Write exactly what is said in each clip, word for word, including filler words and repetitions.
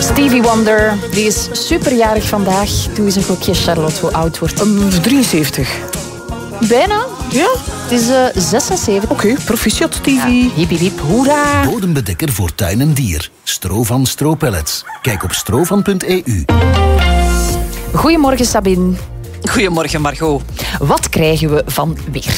Stevie Wonder, die is superjarig vandaag. Doe eens een gokje, Charlotte, hoe oud wordt hij? Um, drieënzeventig. Bijna. Ja? Het is uh, zesenzeventig. Oké, okay, proficiat, Stevie. Ja, hip, hip, hip, hoera. Bodembedekker voor tuin en dier. Strovan Stropellets. Kijk op strovan punt e u. Goedemorgen, Sabine. Goedemorgen, Margot. Wat krijgen we van weer?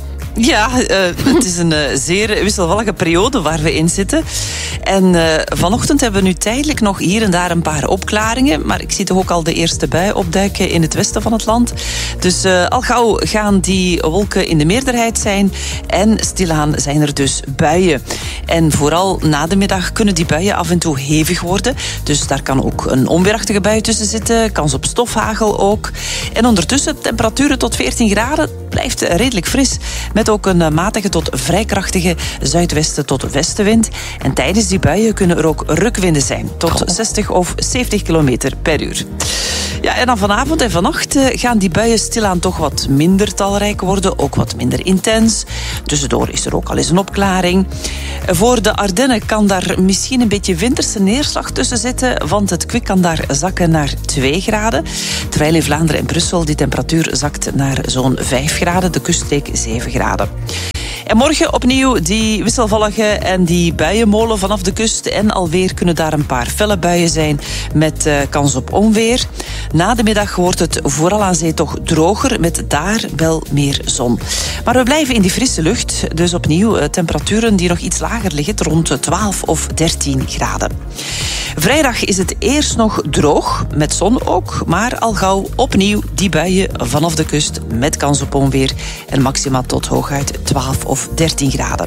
Ja, uh, het is een uh, zeer wisselvallige periode waar we in zitten. En uh, vanochtend hebben we nu tijdelijk nog hier en daar een paar opklaringen. Maar ik zie toch ook al de eerste bui opduiken in het westen van het land. Dus uh, al gauw gaan die wolken in de meerderheid zijn. En stilaan zijn er dus buien. En vooral na de middag kunnen die buien af en toe hevig worden. Dus daar kan ook een onweerachtige bui tussen zitten. Kans op stofhagel ook. En ondertussen temperaturen tot veertien graden. Blijft redelijk fris. Met ook een matige tot vrij krachtige zuidwesten tot westenwind. En tijdens die buien kunnen er ook rukwinden zijn. Tot zestig of zeventig kilometer per uur. Ja, en dan vanavond en vannacht gaan die buien stilaan toch wat minder talrijk worden. Ook wat minder intens. Tussendoor is er ook al eens een opklaring. Voor de Ardennen kan daar misschien een beetje winterse neerslag tussen zitten. Want het kwik kan daar zakken naar twee graden. Terwijl in Vlaanderen en Brussel die temperatuur zakt naar zo'n vijf graden. De kuststreek zeven graden. En morgen opnieuw die wisselvallige en die buienmolen vanaf de kust. En alweer kunnen daar een paar felle buien zijn met uh, kans op onweer. Na de middag wordt het vooral aan zee toch droger, met daar wel meer zon. Maar we blijven in die frisse lucht. Dus opnieuw uh, temperaturen die nog iets lager liggen, rond twaalf of dertien graden. Vrijdag is het eerst nog droog, met zon ook. Maar al gauw opnieuw die buien vanaf de kust met kans op onweer. En maxima tot hooguit twaalf of dertien graden.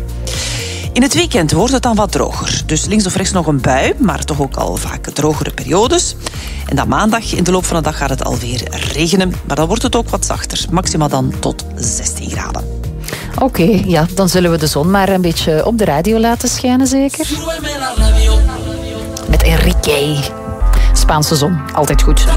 In het weekend wordt het dan wat droger. Dus links of rechts nog een bui, maar toch ook al vaak drogere periodes. En dan maandag, in de loop van de dag gaat het alweer regenen. Maar dan wordt het ook wat zachter. Maxima dan tot zestien graden. Oké, okay, ja, dan zullen we de zon maar een beetje op de radio laten schijnen, zeker? Met Enrique. Spaanse zon, altijd goed.